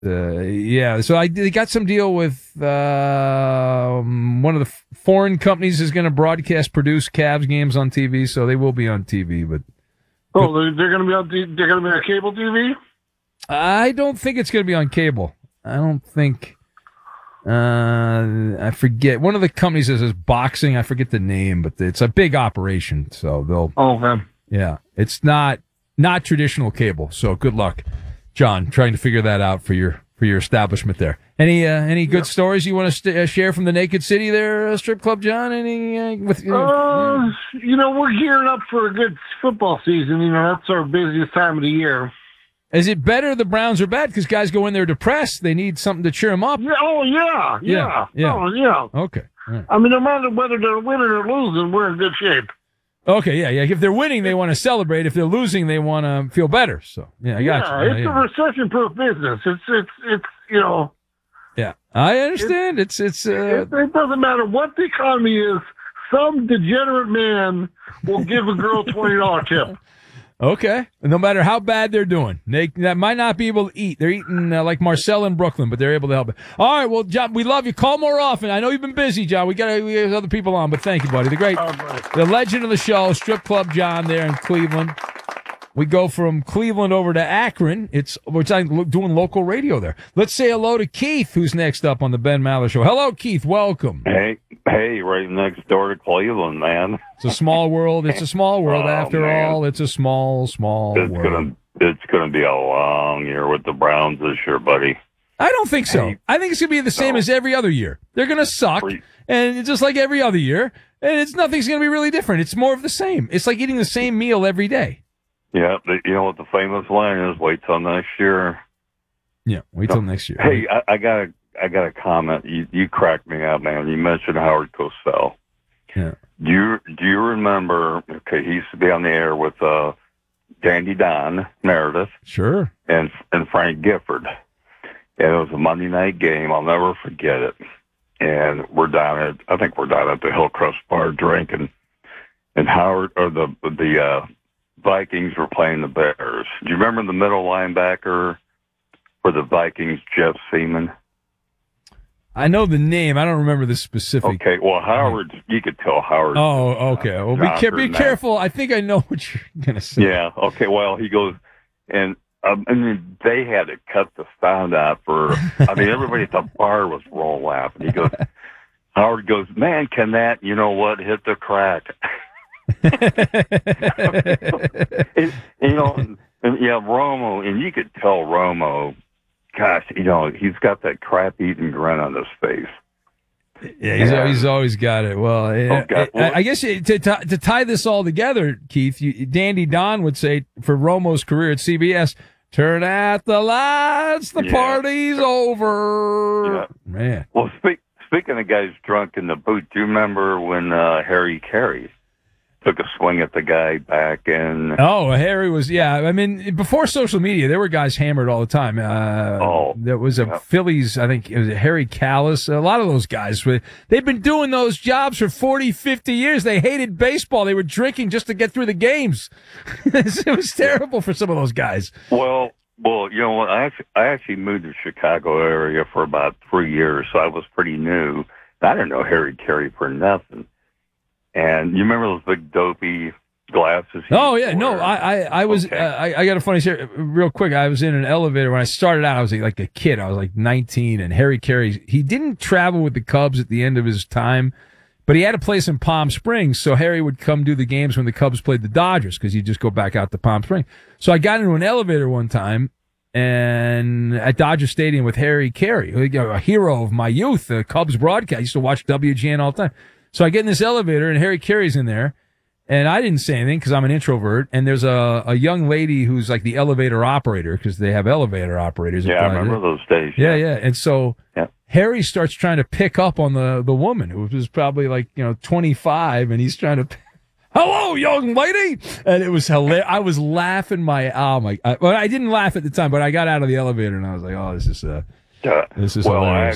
Yeah, so they got some deal with one of the foreign companies is going to produce Cavs games on TV, so they will be on TV. But they're going to be on. They're going to be on cable TV. I don't think it's going to be on cable. I don't think. I forget. One of the companies is boxing. I forget the name, but it's a big operation, so they'll. Oh, man. Yeah, it's not traditional cable. So good luck, John, trying to figure that out for your establishment there. Any good stories you want to share from the Naked City there, Strip Club, John? We're gearing up for a good football season. That's our busiest time of the year. Is it better the Browns are bad because guys go in there depressed? They need something to cheer them up. Yeah, oh yeah. Oh yeah. Okay. Right. I mean, no matter whether they're winning or losing, we're in good shape. Okay, yeah. If they're winning, they want to celebrate. If they're losing, they want to feel better. So, I got you. It's a recession-proof business. It's Yeah, I understand. It doesn't matter what the economy is. Some degenerate man will give a girl $20 tip. Okay, no matter how bad they're doing, that might not be able to eat. They're eating like Marcel in Brooklyn, but they're able to help it. All right, well, John, we love you. Call more often. I know you've been busy, John. We got other people on, but thank you, buddy. The legend of the show, Strip Club John, there in Cleveland. We go from Cleveland over to Akron. We're doing local radio there. Let's say hello to Keith, who's next up on the Ben Maller Show. Hello, Keith. Welcome. Hey, right next door to Cleveland, man. It's a small world. It's a small world. After all, it's a small world. It's gonna be a long year with the Browns this year, buddy. I don't think so. I think it's gonna be the same as every other year. They're gonna suck, and it's just like every other year, and nothing's gonna be really different. It's more of the same. It's like eating the same meal every day. Yeah, you know what the famous line is? Wait till next year. Yeah, wait till next year. Hey, I got a comment. You cracked me up, man. You mentioned Howard Cosell. Yeah. Do you remember? Okay, he used to be on the air with Dandy Don Meredith. Sure. And Frank Gifford. And it was a Monday night game. I'll never forget it. And we're down at the Hillcrest Bar drinking. And Howard or the Vikings were playing the Bears. Do you remember the middle linebacker for the Vikings, Jeff Seaman? I know the name. I don't remember the specific. Okay, well, Howard, you could tell Howard. Oh, okay. Well, be careful. I think I know what you're going to say. Yeah, okay. Well, he goes, and they had to cut the sound out everybody at the bar was rolling laughing. He goes, Howard goes, man, can that, you know what, hit the crack? Romo, and you could tell Romo, gosh, he's got that crap-eating grin on his face. Yeah, he's always got it. Well, I guess to tie this all together, Keith, Dandy Don would say for Romo's career at CBS, turn out the lights, the party's over. Yeah. Man. Well, speaking of guys drunk in the boot, do you remember when Harry Carey took a swing at the guy back in... Oh, Harry was, I mean, before social media, there were guys hammered all the time. There was Phillies, I think it was Harry Callis, a lot of those guys. They've been doing those jobs for 40, 50 years. They hated baseball. They were drinking just to get through the games. It was terrible for some of those guys. Well, you know what? I actually moved to Chicago area for about 3 years, so I was pretty new. I didn't know Harry Carey for nothing. And you remember those big dopey glasses? Oh yeah, no, I was. Okay. I got a funny story real quick. I was in an elevator when I started out. I was like a kid. I was like 19, and Harry Carey. He didn't travel with the Cubs at the end of his time, but he had a place in Palm Springs. So Harry would come do the games when the Cubs played the Dodgers because he'd just go back out to Palm Springs. So I got into an elevator one time, and at Dodger Stadium with Harry Carey, a hero of my youth, the Cubs broadcast. I used to watch WGN all the time. So I get in this elevator, and Harry Carey's in there, and I didn't say anything because I'm an introvert, and there's a young lady who's like the elevator operator because they have elevator operators. Yeah, I remember those days. Yeah. And so Harry starts trying to pick up on the woman who was probably 25, and he's trying to... Hello, young lady! And it was hilarious. I was laughing well, I didn't laugh at the time, but I got out of the elevator, and I was like, oh, this is hilarious.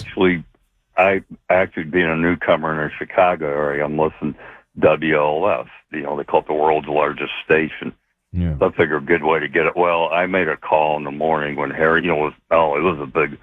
I actually, being a newcomer in the Chicago area, I'm listening to WLS. They call it the world's largest station. Yeah. So I figured a good way to get it. Well, I made a call in the morning when Harry, it was a big